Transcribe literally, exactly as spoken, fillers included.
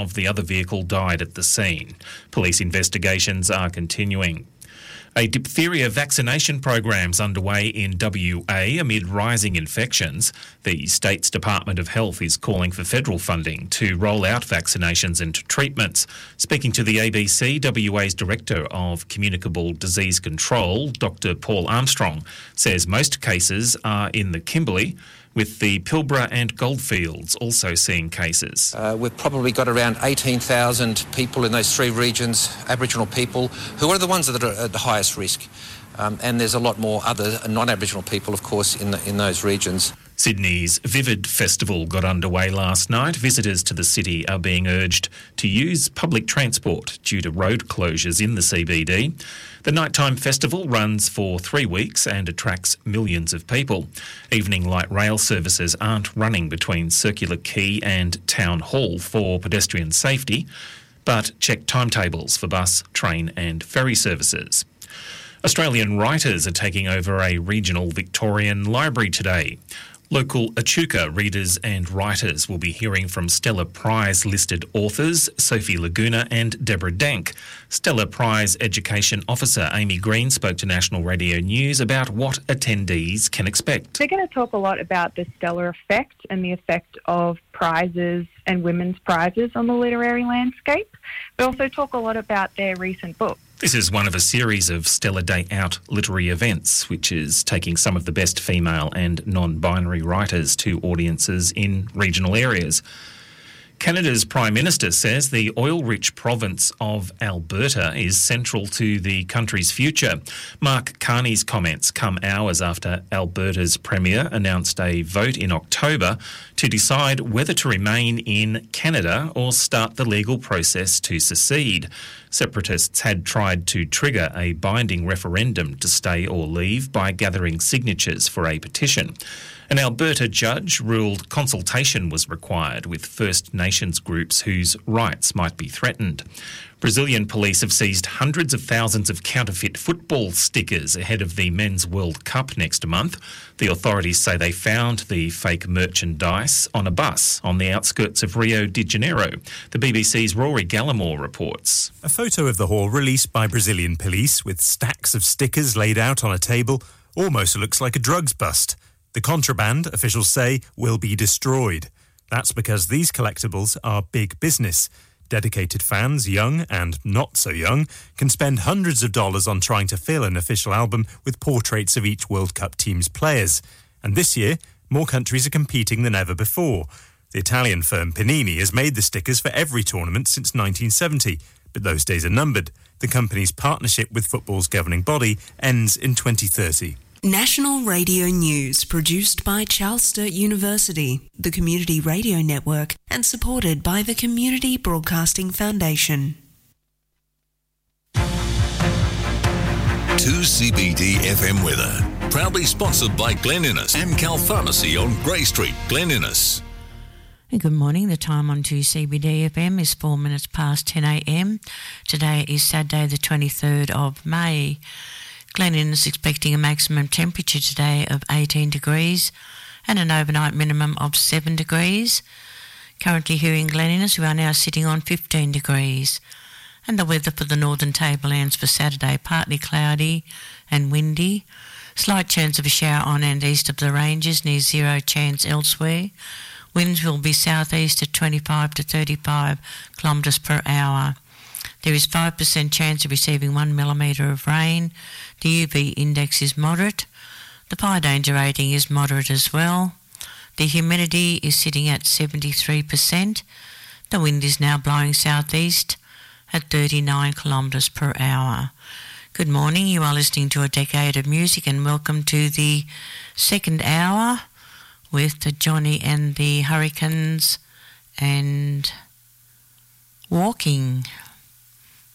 of the other vehicle died at the scene. Police investigations are continuing. A diphtheria vaccination program's underway in W A amid rising infections. The state's Department of Health is calling for federal funding to roll out vaccinations and treatments. Speaking to the A B C, W A's Director of Communicable Disease Control, Doctor Paul Armstrong, says most cases are in the Kimberley, with the Pilbara and Goldfields also seeing cases. Uh, we've probably got around eighteen thousand people in those three regions, Aboriginal people, who are the ones that are at the highest risk. Um, and there's a lot more other non-Aboriginal people, of course, in, the, in those regions. Sydney's Vivid Festival got underway last night. Visitors to the city are being urged to use public transport due to road closures in the C B D. The nighttime festival runs for three weeks and attracts millions of people. Evening light rail services aren't running between Circular Quay and Town Hall for pedestrian safety, but check timetables for bus, train and ferry services. Australian writers are taking over a regional Victorian library today. Local Echuca readers and writers will be hearing from Stella Prize-listed authors Sophie Laguna and Deborah Dank. Stella Prize Education Officer Amy Green spoke to National Radio News about what attendees can expect. They're going to talk a lot about the Stella effect and the effect of prizes and women's prizes on the literary landscape, but also talk a lot about their recent book. This is one of a series of Stella Day Out literary events, which is taking some of the best female and non-binary writers to audiences in regional areas. Canada's Prime Minister says the oil-rich province of Alberta is central to the country's future. Mark Carney's comments come hours after Alberta's Premier announced a vote in October to decide whether to remain in Canada or start the legal process to secede. Separatists had tried to trigger a binding referendum to stay or leave by gathering signatures for a petition. An Alberta judge ruled consultation was required with First Nations groups whose rights might be threatened. Brazilian police have seized hundreds of thousands of counterfeit football stickers ahead of the Men's World Cup next month. The authorities say they found the fake merchandise on a bus on the outskirts of Rio de Janeiro. The B B C's Rory Gallimore reports. A photo of the hall released by Brazilian police with stacks of stickers laid out on a table almost looks like a drugs bust. The contraband, officials say, will be destroyed. That's because these collectibles are big business. Dedicated fans, young and not so young, can spend hundreds of dollars on trying to fill an official album with portraits of each World Cup team's players. And this year, more countries are competing than ever before. The Italian firm Panini has made the stickers for every tournament since nineteen seventy, but those days are numbered. The company's partnership with football's governing body ends in twenty thirty. National Radio News, produced by Charles Sturt University, the Community Radio Network, and supported by the Community Broadcasting Foundation. two C B D F M weather, proudly sponsored by Glen Innes, Amcal Pharmacy on Grey Street, Glen Innes. Good morning. The time on two C B D F M is four minutes past ten a m. Today is Saturday, the twenty-third of May. Glen Innes is expecting a maximum temperature today of eighteen degrees and an overnight minimum of seven degrees. Currently here in Glen Innes, we are now sitting on fifteen degrees. And the weather for the northern tablelands for Saturday, partly cloudy and windy. Slight chance of a shower on and east of the ranges, near zero chance elsewhere. Winds will be southeast at twenty-five to thirty-five kilometres per hour. There is five percent chance of receiving one millimetre of rain. The U V index is moderate. The fire danger rating is moderate as well. The humidity is sitting at seventy-three percent. The wind is now blowing southeast at thirty-nine kilometres per hour. Good morning. You are listening to A Decade of Music, and welcome to the second hour with the Johnny and the Hurricanes and Walking.